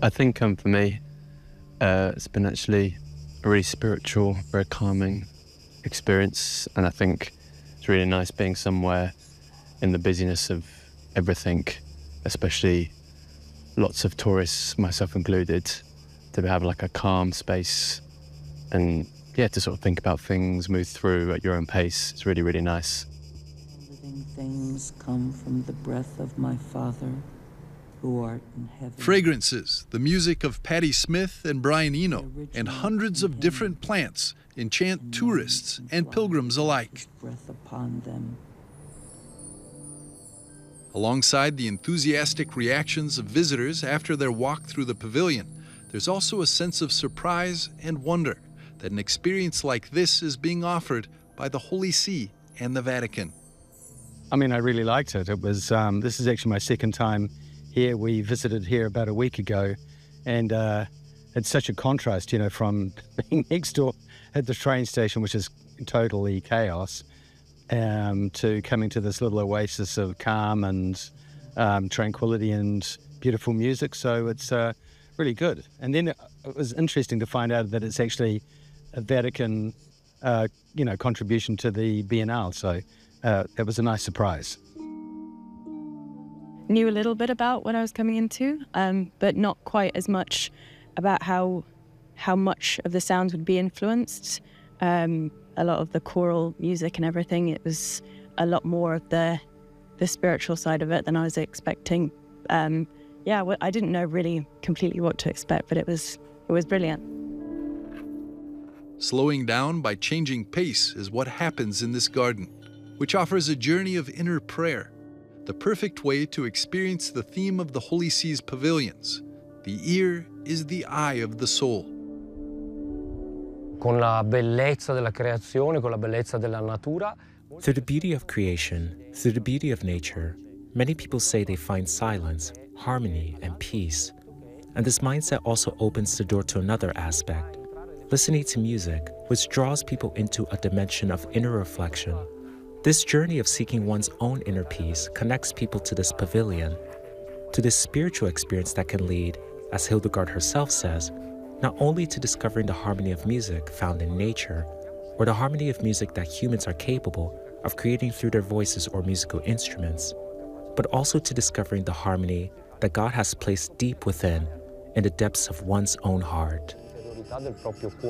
I think for me, it's been actually a really spiritual, very calming experience, and I think it's really nice being somewhere in the busyness of everything, especially lots of tourists, myself included, to have like a calm space and to sort of think about things, move through at your own pace. It's really, really nice. Living things come from the breath of my Father, who art in heaven. Fragrances, the music of Patti Smith and Brian Eno, and hundreds of different plants enchant tourists and pilgrims alike. Breath upon them. Alongside the enthusiastic reactions of visitors after their walk through the pavilion, there's also a sense of surprise and wonder that an experience like this is being offered by the Holy See and the Vatican. I mean, I really liked it. It was, this is actually my second time here. We visited here about a week ago, and it's such a contrast, from being next door at the train station, which is totally chaos, to coming to this little oasis of calm and tranquility and beautiful music. So it's really good. And then it was interesting to find out that it's actually a Vatican, contribution to the Biennale. So it was a nice surprise. Knew a little bit about what I was coming into, but not quite as much about how much of the sounds would be influenced. A lot of the choral music and everything, it was a lot more of the spiritual side of it than I was expecting. I didn't know really completely what to expect, but it was brilliant. Slowing down by changing pace is what happens in this garden, which offers a journey of inner prayer, the perfect way to experience the theme of the Holy See's pavilions. The ear is the eye of the soul. Con la bellezza della creazione, con la bellezza della natura. Through the beauty of creation, through the beauty of nature, many people say they find silence, harmony, and peace. And this mindset also opens the door to another aspect, listening to music, which draws people into a dimension of inner reflection. This journey of seeking one's own inner peace connects people to this pavilion, to this spiritual experience that can lead, as Hildegard herself says, not only to discovering the harmony of music found in nature, or the harmony of music that humans are capable of creating through their voices or musical instruments, but also to discovering the harmony that God has placed deep within, in the depths of one's own heart.